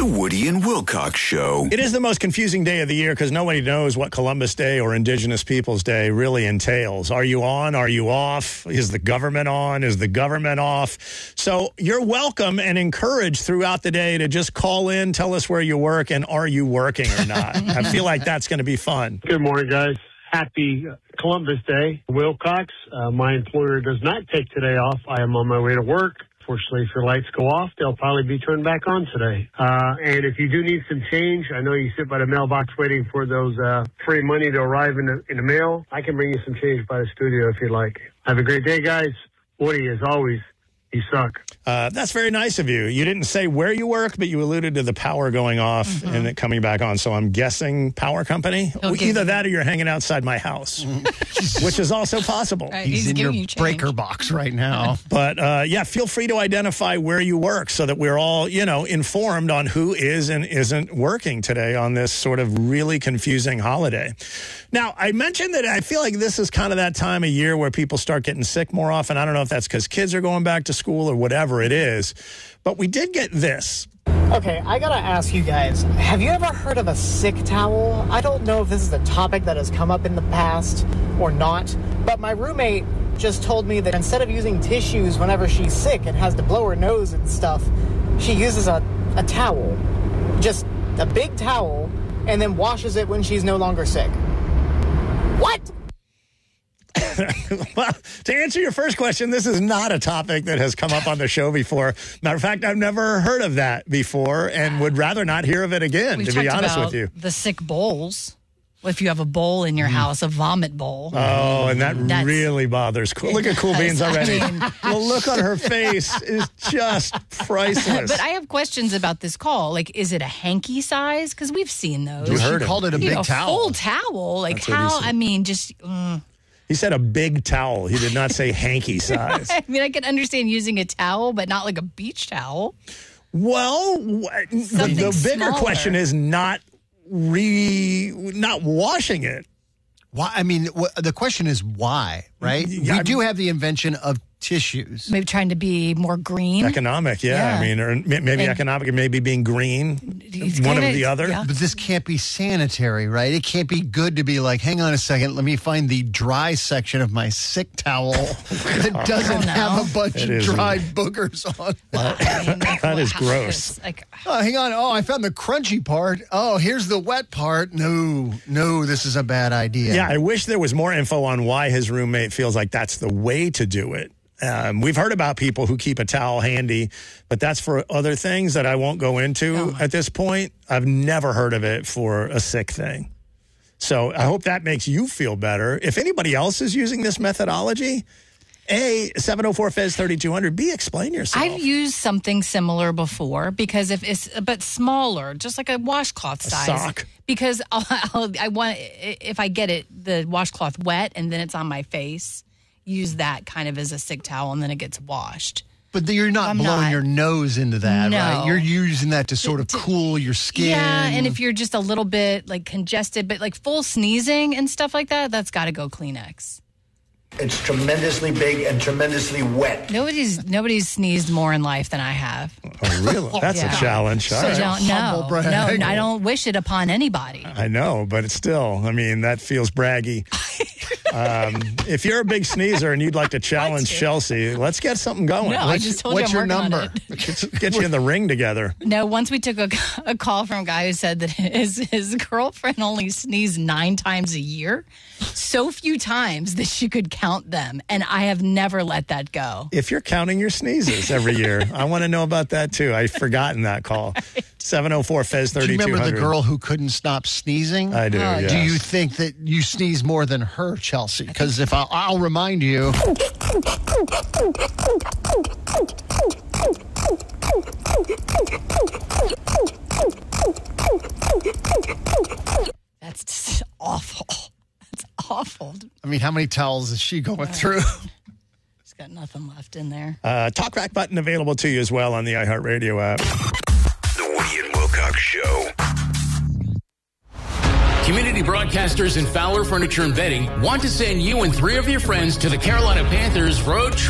The Woody and Wilcox Show. It is the most confusing day of the year because nobody knows what Columbus Day or Indigenous Peoples Day really entails. Are you on? Are you off? Is the government on? Is the government off? So you're welcome and encouraged throughout the day to just call in, tell us where you work, and are you working or not? I feel like that's going to be fun. Good morning, guys. Happy Columbus Day. Wilcox, my employer does not take today off. I am on my way to work. Fortunately, if your lights go off, they'll probably be turned back on today. And if you do need some change, I know you sit by the mailbox waiting for those free money to arrive in the mail. I can bring you some change by the studio if you'd like. Have a great day, guys. Woody, as always, you suck. That's very nice of you. You didn't say where you work, but you alluded to the power going off and it coming back on. So I'm guessing power company. Either that or you're hanging outside my house, which is also possible. Right, He's in your breaker box right now. But, yeah, feel free to identify where you work so that we're all, informed on who is and isn't working today on this sort of really confusing holiday. Now, I mentioned that I feel like this is kind of that time of year where people start getting sick more often. I don't know if that's because kids are going back to school or whatever it is. But we did get this. Okay, I gotta ask you guys, have you ever heard of a sick towel? I don't know if this is a topic that has come up in the past or not, but my roommate just told me that instead of using tissues whenever she's sick and has to blow her nose and stuff, she uses a towel. Just a big towel, and then washes it when she's no longer sick. What? Well, to answer your first question, this is not a topic that has come up on the show before. Matter of fact, I've never heard of that before and would rather not hear of it again, to be honest with you. The sick bowls. If you have a bowl in your house, a vomit bowl. Oh, and that's really bothers. Look at Cool Beans already. The look on her face is just priceless. But I have questions about this call. Like, is it a hanky size? Because we've seen those. You heard called it a big towel. Full towel. Like, how? I mean, just... He said a big towel. He did not say hanky size. I mean, I can understand using a towel, but not like a beach towel. Well, the bigger question is not washing it. Why? I mean, the question is why, right? Yeah, we do have the invention of tissues. Maybe trying to be more green. Economic, yeah. I mean, or maybe economic and maybe being green, one or the other. Yeah. But this can't be sanitary, right? It can't be good to be like, hang on a second, let me find the dry section of my sick towel that doesn't have a bunch of dried boogers on. That is gross. Hang on. Oh, I found the crunchy part. Oh, here's the wet part. No, this is a bad idea. Yeah, I wish there was more info on why his roommate feels like that's the way to do it. We've heard about people who keep a towel handy, but that's for other things that I won't go into at this point. I've never heard of it for a sick thing. So I hope that makes you feel better. If anybody else is using this methodology, A, 704-FEZ-3200, B, explain yourself. I've used something similar before because but smaller, just like a washcloth size. A sock. Because I want, if I get the washcloth wet and then it's on my face, use that kind of as a sick towel and then it gets washed. But you're not blowing your nose into that, right? You're using that to sort of cool your skin. Yeah, and if you're just a little bit like congested, but like full sneezing and stuff like that, that's got to go Kleenex. It's tremendously big and tremendously wet. Nobody's sneezed more in life than I have. Oh, really? That's a challenge. So I don't wish it upon anybody. I know, but it's still, I mean, that feels braggy. If you're a big sneezer and you'd like to challenge Chelsea, let's get something going. No, I just told you I'm working on it. Get you in the ring together. No, once we took a call from a guy who said that his girlfriend only sneezed 9 times a year. So few times that she could count them. And I have never let that go. If you're counting your sneezes every year, I want to know about that too. I've forgotten that call. 704-FEZ-3200. Do you remember the girl who couldn't stop sneezing? I do, yes. Do you think that you sneeze more than her, Chelsea? Because if I'll remind you. That's just awful. That's awful. I mean, how many towels is she going through? She's got nothing left in there. Talk Rack button available to you as well on the iHeartRadio app. The Woody and Wilcox Show. Community Broadcasters and Fowler Furniture and Bedding want to send you and 3 of your friends to the Carolina Panthers road trip.